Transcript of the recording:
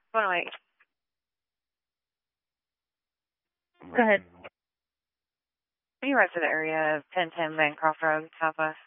108. Go ahead. Can you ride to the area of 1010 Bancroft Road, Southwest?